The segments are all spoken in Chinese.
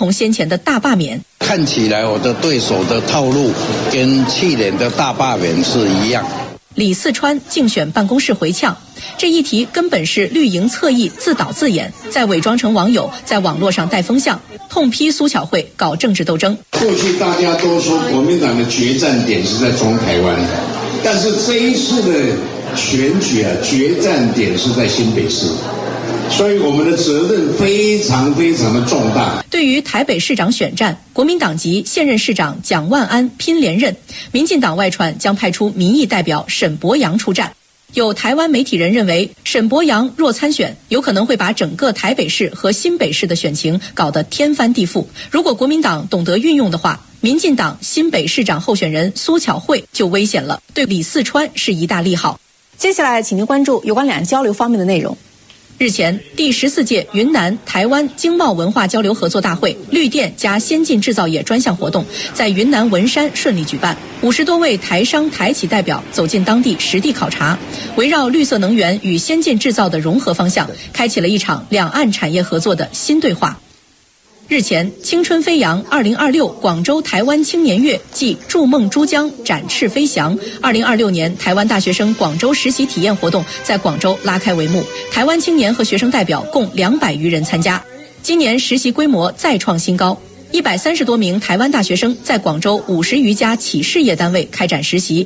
同先前的大罢免。 看起来我的对手的套路跟去年的大罢免是一样。 李四川竞选办公室回呛，这一题根本是绿营侧翼自导自演，再伪装成网友，在网络上带风向，痛批苏巧慧搞政治斗争。 过去大家都说国民党的决战点是在中台湾，但是这一次的选举决战点是在新北市，所以我们的责任非常非常的重大。 对于台北市长选战，国民党籍现任市长蒋万安拼连任，民进党外传将派出民意代表沈伯洋出战。有台湾媒体人认为，沈伯洋若参选，有可能会把整个台北市和新北市的选情搞得天翻地覆。如果国民党懂得运用的话，民进党新北市长候选人苏巧慧就危险了，对李四川是一大利好。 接下来请您关注有关两岸交流方面的内容。 日前，第14届云南台湾经贸文化交流合作大会绿电加先进制造业专项活动在云南文山顺利举办，50多位台商台企代表走进当地实地考察，围绕绿色能源与先进制造的融合方向，开启了一场两岸产业合作的新对话。日前，青春飞扬2026广州台湾青年月暨筑梦珠江展翅飞翔2026年台湾大学生广州实习体验活动在广州拉开帷幕，台湾青年和学生代表共200余人参加。今年实习规模再创新高，130多名台湾大学生在广州50余家企事业单位开展实习。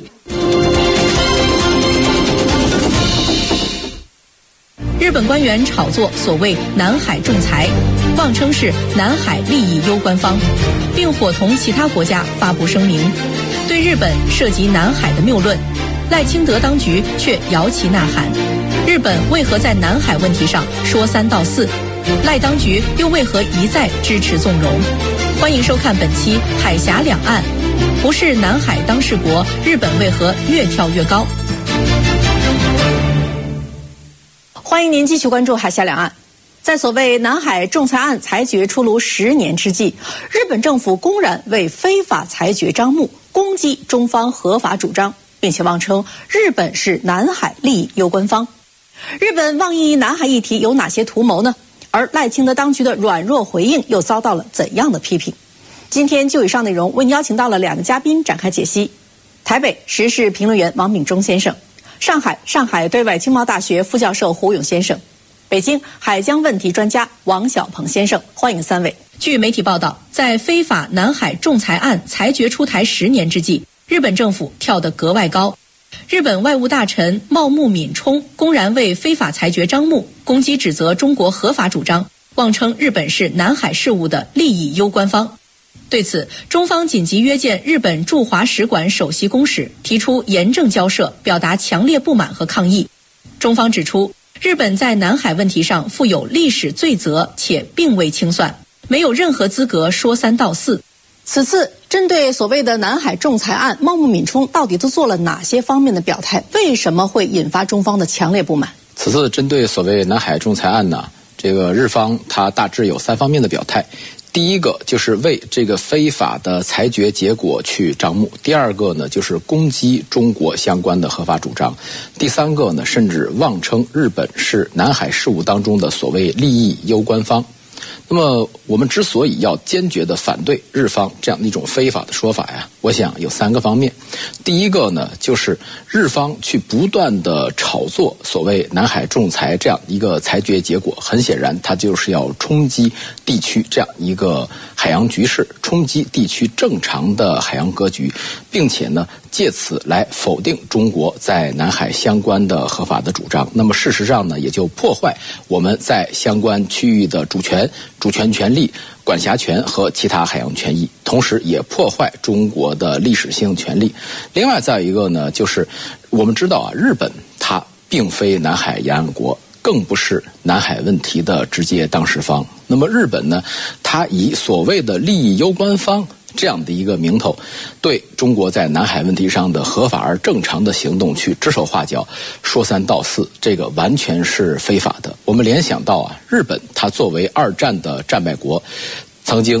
日本官员炒作所谓南海仲裁，妄称是南海利益攸关方，并伙同其他国家发布声明，对日本涉及南海的谬论，赖清德当局却摇旗呐喊。日本为何在南海问题上说3道4？赖当局又为何一再支持纵容？欢迎收看本期《海峡两岸》，不是南海当事国，日本为何越跳越高？ 欢迎您继续关注海峡两岸。在所谓南海仲裁案裁决出炉10年之际，日本政府公然为非法裁决张目，攻击中方合法主张，并且妄称日本是南海利益攸关方。日本妄议南海议题有哪些图谋呢？而赖清德当局的软弱回应又遭到了怎样的批评？今天就以上内容为您邀请到了2个嘉宾展开解析。台北时事评论员王炳忠先生，上海对外经贸大学副教授胡勇先生，北京海疆问题专家王小鹏先生，欢迎3位。 据媒体报道，在非法南海仲裁案裁决出台10年之际，日本政府跳得格外高。日本外务大臣茂木敏充公然为非法裁决张目，攻击指责中国合法主张，妄称日本是南海事务的利益攸关方。对此，中方紧急约见日本驻华使馆首席公使，提出严正交涉，表达强烈不满和抗议。中方指出，日本在南海问题上负有历史罪责，且并未清算，没有任何资格说3道4。 此次针对所谓的南海仲裁案，茂木敏充到底都做了哪些方面的表态？为什么会引发中方的强烈不满？ 此次针对所谓南海仲裁案呢，这个日方它大致有3方面的表态。第一个就是为这个非法的裁决结果去张目，第二个呢就是攻击中国相关的合法主张，第三个呢甚至妄称日本是南海事务当中的所谓利益攸关方。那么我们之所以要坚决的反对日方这样的一种非法的说法呀，我想有3个方面。第一个呢，就是日方去不断的炒作所谓南海仲裁这样一个裁决结果，很显然它就是要冲击地区这样一个海洋局势，冲击地区正常的海洋格局，并且呢借此来否定中国在南海相关的合法的主张。那么事实上呢，也就破坏我们在相关区域的主权权利、管辖权和其他海洋权益，同时也破坏中国的历史性权利。另外再有一个呢，就是我们知道啊，日本它并非南海沿岸国，更不是南海问题的直接当事方。那么日本呢，它以所谓的利益攸关方这样的一个名头，对中国在南海问题上的合法而正常的行动去指手画脚，说3道4，这个完全是非法的。我们联想到啊，日本它作为2战的战败国，曾经